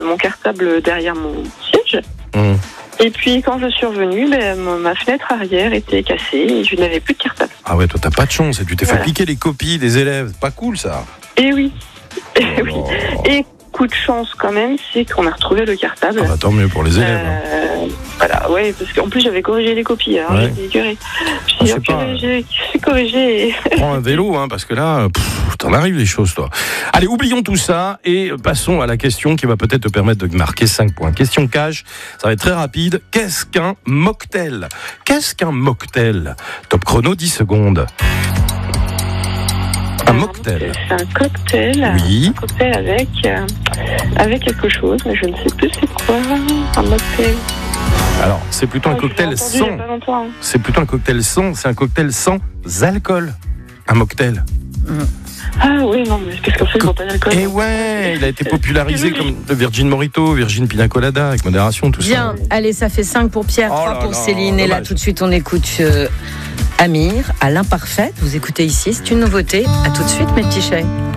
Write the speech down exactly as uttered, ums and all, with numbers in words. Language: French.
mon cartable derrière mon siège. Mmh. Et puis, quand je suis revenue, ben, ma fenêtre arrière était cassée et je n'avais plus de cartable. Ah ouais, toi, t'as pas de chance. Tu t'es Voilà. fait piquer les copies des élèves. C'est pas cool, ça. Et oui. Et Oh oui. là. Et coup de chance, quand même, c'est qu'on a retrouvé le cartable. Ah bah, tant mieux pour les élèves. hein. Euh, voilà, ouais, parce qu'en plus j'avais corrigé les copies, hein, Ouais. j'étais écœurée. Je Ah, suis je sais pas. j'ai j'ai corrigé. Et... Prends un vélo, hein, parce que là, pff, t'en arrives les choses, toi. Allez, oublions tout ça et passons à la question qui va peut-être te permettre de marquer cinq points. Question cash, ça va être très rapide. Qu'est-ce qu'un mocktail ? Qu'est-ce qu'un mocktail ? Top chrono, dix secondes. Un mocktail. C'est un cocktail. Oui. Un cocktail avec, euh, avec quelque chose, mais je ne sais plus c'est quoi. Un mocktail. Alors, c'est plutôt un Ah, je l'ai cocktail entendu il y sans. a pas longtemps. C'est plutôt un cocktail sans. C'est un cocktail sans alcool. Un mocktail. Ah oui, non, mais qu'est-ce qu'on fait pour pas d'alcool? Et ouais, il a été popularisé comme le Virgin Morito, Virgin Pina Colada, avec modération, tout Bien, ça. allez, ça fait cinq pour Pierre, Oh trois là pour là, Céline. Et là, dommage. tout de suite, on écoute euh, Amir, à l'imparfait. Vous écoutez ici, c'est une nouveauté. À tout de suite, mes petits chais.